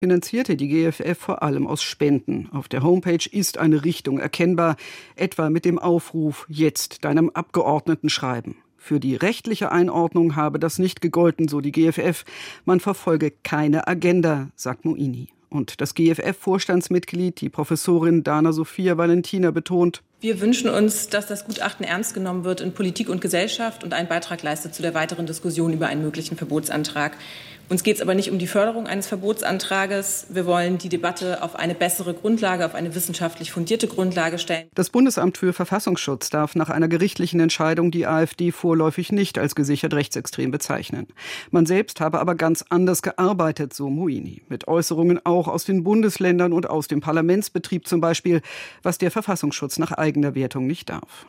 Finanzierte die GFF vor allem aus Spenden. Auf der Homepage ist eine Richtung erkennbar, etwa mit dem Aufruf „Jetzt deinem Abgeordneten schreiben". Für die rechtliche Einordnung habe das nicht gegolten, so die GFF. Man verfolge keine Agenda, sagt Moini. Und das GFF-Vorstandsmitglied, die Professorin Dana Sophia Valentina, betont: Wir wünschen uns, dass das Gutachten ernst genommen wird in Politik und Gesellschaft und einen Beitrag leistet zu der weiteren Diskussion über einen möglichen Verbotsantrag. Uns geht es aber nicht um die Förderung eines Verbotsantrages. Wir wollen die Debatte auf eine bessere Grundlage, auf eine wissenschaftlich fundierte Grundlage stellen. Das Bundesamt für Verfassungsschutz darf nach einer gerichtlichen Entscheidung die AfD vorläufig nicht als gesichert rechtsextrem bezeichnen. Man selbst habe aber ganz anders gearbeitet, so Moini. Mit Äußerungen auch aus den Bundesländern und aus dem Parlamentsbetrieb zum Beispiel, was der Verfassungsschutz nach eigener Wertung nicht darf.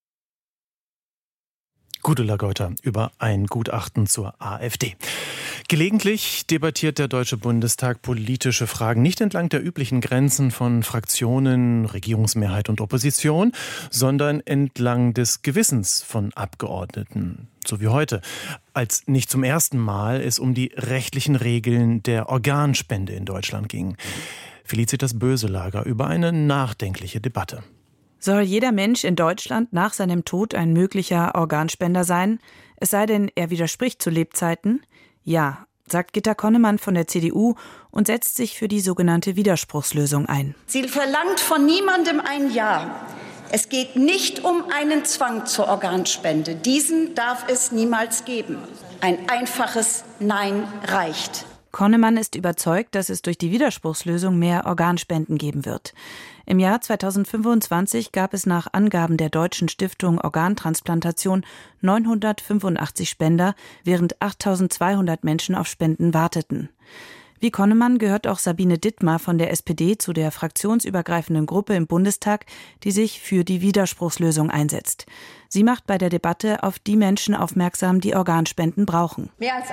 Gudula Geuter über ein Gutachten zur AfD. Gelegentlich debattiert der Deutsche Bundestag politische Fragen nicht entlang der üblichen Grenzen von Fraktionen, Regierungsmehrheit und Opposition, sondern entlang des Gewissens von Abgeordneten. So wie heute, als nicht zum ersten Mal es um die rechtlichen Regeln der Organspende in Deutschland ging. Felicitas Böselager über eine nachdenkliche Debatte. Soll jeder Mensch in Deutschland nach seinem Tod ein möglicher Organspender sein? Es sei denn, er widerspricht zu Lebzeiten? Ja, sagt Gitta Connemann von der CDU und setzt sich für die sogenannte Widerspruchslösung ein. Sie verlangt von niemandem ein Ja. Es geht nicht um einen Zwang zur Organspende. Diesen darf es niemals geben. Ein einfaches Nein reicht. Connemann ist überzeugt, dass es durch die Widerspruchslösung mehr Organspenden geben wird. Im Jahr 2025 gab es nach Angaben der Deutschen Stiftung Organtransplantation 985 Spender, während 8.200 Menschen auf Spenden warteten. Wie Connemann gehört auch Sabine Dittmar von der SPD zu der fraktionsübergreifenden Gruppe im Bundestag, die sich für die Widerspruchslösung einsetzt. Sie macht bei der Debatte auf die Menschen aufmerksam, die Organspenden brauchen. Mehr als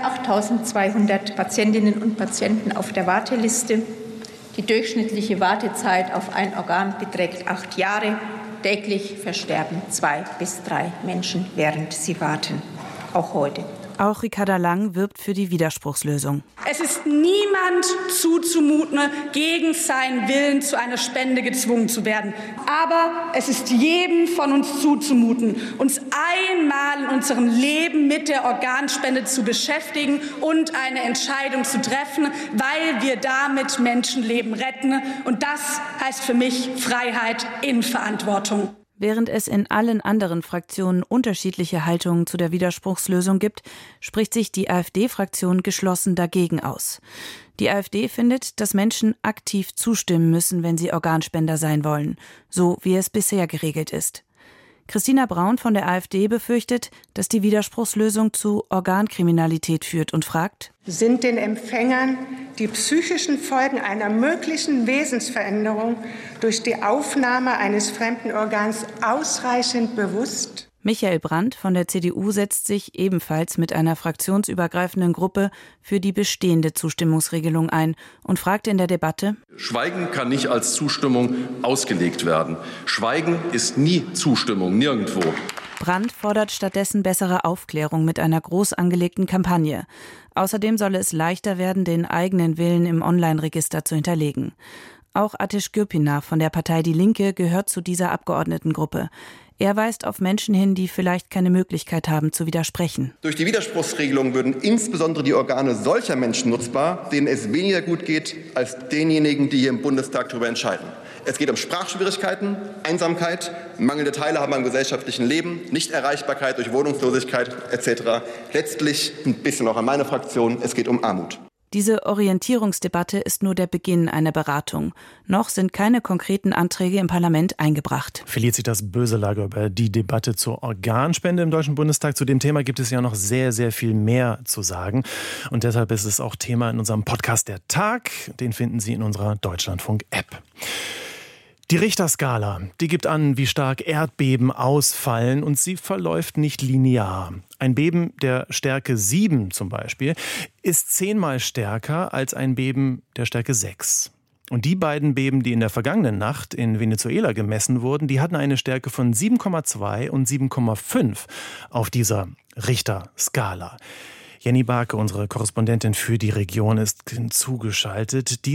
8.200 Patientinnen und Patienten auf der Warteliste. Die durchschnittliche Wartezeit auf ein Organ beträgt 8 Jahre. Täglich versterben 2 bis 3 Menschen, während sie warten. Auch heute. Auch Ricarda Lang wirbt für die Widerspruchslösung. Es ist niemand zuzumuten, gegen seinen Willen zu einer Spende gezwungen zu werden. Aber es ist jedem von uns zuzumuten, uns einmal in unserem Leben mit der Organspende zu beschäftigen und eine Entscheidung zu treffen, weil wir damit Menschenleben retten. Und das heißt für mich Freiheit in Verantwortung. Während es in allen anderen Fraktionen unterschiedliche Haltungen zu der Widerspruchslösung gibt, spricht sich die AfD-Fraktion geschlossen dagegen aus. Die AfD findet, dass Menschen aktiv zustimmen müssen, wenn sie Organspender sein wollen, so wie es bisher geregelt ist. Christina Braun von der AfD befürchtet, dass die Widerspruchslösung zu Organkriminalität führt und fragt: Sind den Empfängern die psychischen Folgen einer möglichen Wesensveränderung durch die Aufnahme eines fremden Organs ausreichend bewusst? Michael Brandt von der CDU setzt sich ebenfalls mit einer fraktionsübergreifenden Gruppe für die bestehende Zustimmungsregelung ein und fragt in der Debatte: Schweigen kann nicht als Zustimmung ausgelegt werden. Schweigen ist nie Zustimmung, nirgendwo. Brandt fordert stattdessen bessere Aufklärung mit einer groß angelegten Kampagne. Außerdem solle es leichter werden, den eigenen Willen im Online-Register zu hinterlegen. Auch Ateş Gürpınar von der Partei Die Linke gehört zu dieser Abgeordnetengruppe. Er weist auf Menschen hin, die vielleicht keine Möglichkeit haben, zu widersprechen. Durch die Widerspruchsregelung würden insbesondere die Organe solcher Menschen nutzbar, denen es weniger gut geht, als denjenigen, die hier im Bundestag darüber entscheiden. Es geht um Sprachschwierigkeiten, Einsamkeit, mangelnde Teilhabe am gesellschaftlichen Leben, Nichterreichbarkeit durch Wohnungslosigkeit etc. Letztlich ein bisschen auch an meine Fraktion, es geht um Armut. Diese Orientierungsdebatte ist nur der Beginn einer Beratung. Noch sind keine konkreten Anträge im Parlament eingebracht. Felicitas Böselager über die Debatte zur Organspende im Deutschen Bundestag. Zu dem Thema gibt es ja noch sehr, sehr viel mehr zu sagen. Und deshalb ist es auch Thema in unserem Podcast Der Tag. Den finden Sie in unserer Deutschlandfunk-App. Die Richterskala, die gibt an, wie stark Erdbeben ausfallen, und sie verläuft nicht linear. Ein Beben der Stärke 7 zum Beispiel ist 10-mal stärker als ein Beben der Stärke 6. Und die beiden Beben, die in der vergangenen Nacht in Venezuela gemessen wurden, die hatten eine Stärke von 7,2 und 7,5 auf dieser Richterskala. Jenny Barke, unsere Korrespondentin für die Region, ist zugeschaltet.